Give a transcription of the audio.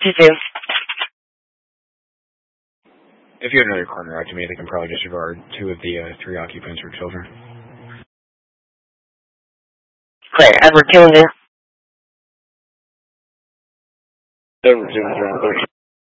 2-2. If you had another corner out to me, they can probably disregard 2 of the 3 occupants or children. Clear. Edward 2-0. Edward 2-0.